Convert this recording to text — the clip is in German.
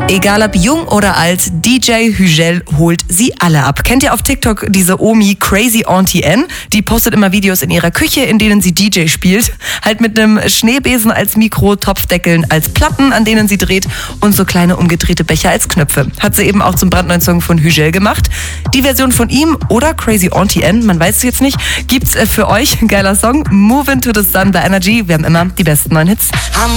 Egal ob jung oder alt, DJ Hügel holt sie alle ab. Kennt ihr auf TikTok diese Omi Crazy Auntie N? Die postet immer Videos in ihrer Küche, in denen sie DJ spielt. Halt mit einem Schneebesen als Mikro, Topfdeckeln als Platten, an denen sie dreht und so kleine umgedrehte Becher als Knöpfe. Hat sie eben auch zum brandneuen Song von Hügel gemacht. Die Version von ihm oder Crazy Auntie N, man weiß es jetzt nicht, gibt's für euch. Ein geiler Song. Move into the Sun bei Energy. Wir haben immer die besten neuen Hits.